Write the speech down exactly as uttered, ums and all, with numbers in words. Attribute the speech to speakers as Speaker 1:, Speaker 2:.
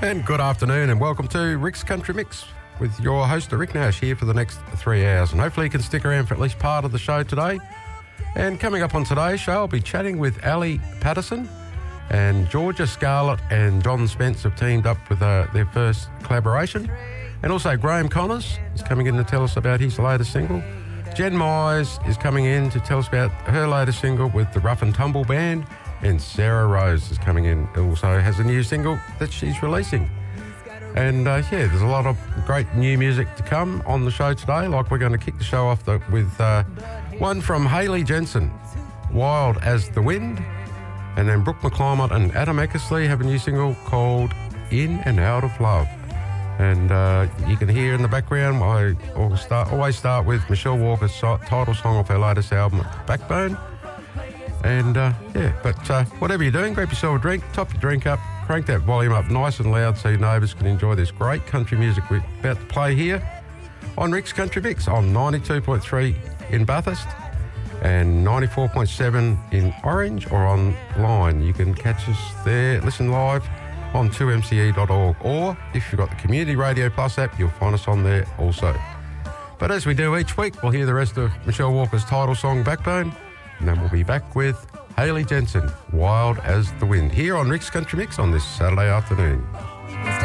Speaker 1: And good afternoon and welcome to Rick's Country Mix with your host Rick Nash here for the next three hours. And hopefully you can stick around for at least part of the show today. And coming up on today's show, I'll be chatting with Ali Patterson, and Georgia Scarlett and John Spence have teamed up with uh, their first collaboration. And also Graham Connors is coming in to tell us about his latest single. Jen Myers is coming in to tell us about her latest single with the Rough and Tumble Band. And Sarah Rose is coming in, also has a new single that she's releasing. And uh, yeah, there's a lot of great new music to come on the show today. Like we're going to kick the show off the, with uh, one from Hayley Jensen, Wild as the Wind. And then Brooke McClymont and Adam Eckersley have a new single called In and Out of Love. And uh, you can hear in the background, I always start, always start with Michelle Walker's so- title song off her latest album, Backbone. And, uh, yeah, but uh, whatever you're doing, grab yourself a drink, top your drink up, crank that volume up nice and loud so your neighbours can enjoy this great country music we're about to play here on Rick's Country Mix on ninety-two point three in Bathurst and ninety-four point seven in Orange, or online. You can catch us there, listen live on two M C E dot org, or if you've got the Community Radio Plus app, you'll find us on there also. But as we do each week, we'll hear the rest of Michelle Walker's title song, Backbone. And then we'll be back with Hayley Jensen, Wild as the Wind, here on Rick's Country Mix on this Saturday afternoon.